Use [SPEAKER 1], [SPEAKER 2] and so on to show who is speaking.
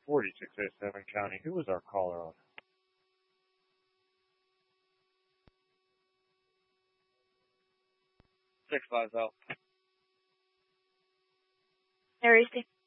[SPEAKER 1] 4687 County. Who was our caller on?
[SPEAKER 2] 650.
[SPEAKER 3] Air Easty.